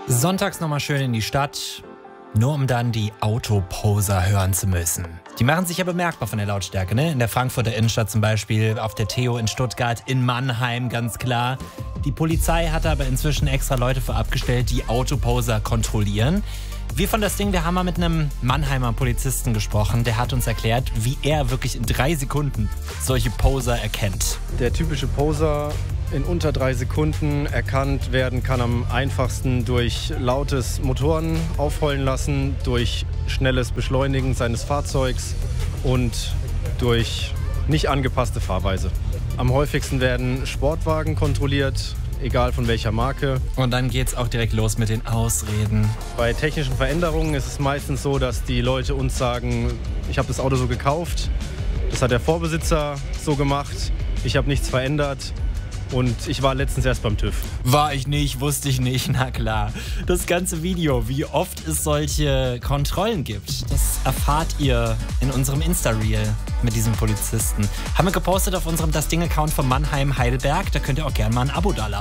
Sonntags nochmal schön in die Stadt, nur um dann die Autoposer hören zu müssen. Die machen sich ja bemerkbar von der Lautstärke, ne? In der Frankfurter Innenstadt zum Beispiel, auf der Theo in Stuttgart, in Mannheim ganz klar. Die Polizei hat aber inzwischen extra Leute für abgestellt, die Autoposer kontrollieren. Wir von das Ding, wir haben mal mit einem Mannheimer Polizisten gesprochen. Der hat uns erklärt, wie er wirklich in 3 Sekunden solche Poser erkennt. Der typische Poser in unter 3 Sekunden erkannt werden kann am einfachsten durch lautes Motoren aufheulen lassen, durch schnelles Beschleunigen seines Fahrzeugs und durch nicht angepasste Fahrweise. Am häufigsten werden Sportwagen kontrolliert, egal von welcher Marke. Und dann geht's auch direkt los mit den Ausreden. Bei technischen Veränderungen ist es meistens so, dass die Leute uns sagen, ich habe das Auto so gekauft, das hat der Vorbesitzer so gemacht, ich habe nichts verändert. Und ich war letztens erst beim TÜV. War ich nicht, wusste ich nicht, na klar. Das ganze Video, wie oft es solche Kontrollen gibt, das erfahrt ihr in unserem Insta-Reel mit diesem Polizisten. Haben wir gepostet auf unserem Das Ding-Account von Mannheim Heidelberg, da könnt ihr auch gerne mal ein Abo dalassen.